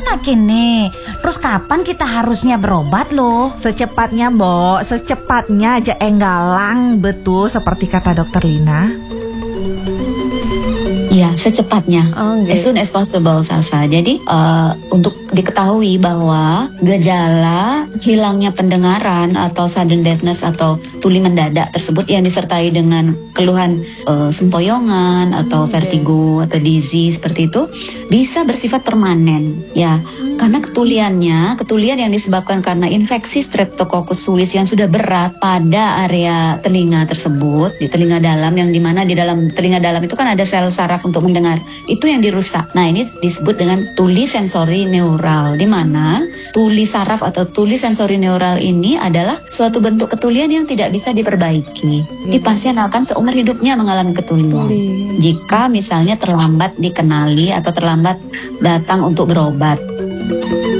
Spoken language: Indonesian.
enak ini. Terus kapan kita harusnya berobat loh? Secepatnya, Mbok. Secepatnya aja enggalang. Betul seperti kata dokter Lina. Iya, secepatnya, as soon as possible, Salsa. Jadi untuk diketahui bahwa gejala hilangnya pendengaran atau sudden deafness atau tuli mendadak tersebut yang disertai dengan keluhan sempoyongan atau vertigo atau dizzy seperti itu bisa bersifat permanen, ya. Karena ketulian yang disebabkan karena infeksi Streptococcus suis yang sudah berat pada area telinga tersebut, di telinga dalam, yang dimana di dalam telinga dalam itu kan ada sel saraf untuk mendengar, itu yang dirusak. Nah, ini disebut dengan tuli sensori neural, di mana tuli saraf atau tuli sensori neural ini adalah suatu bentuk ketulian yang tidak bisa diperbaiki. Di pasien akan seumur hidupnya mengalami ketulian. Jika misalnya terlambat dikenali atau terlambat datang untuk berobat.